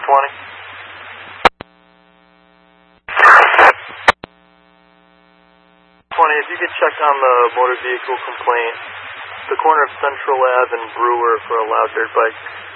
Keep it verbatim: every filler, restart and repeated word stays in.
twenty. twenty, if you could check on the motor vehicle complaint, the corner of Central Ave and Brewer for a loud dirt bike.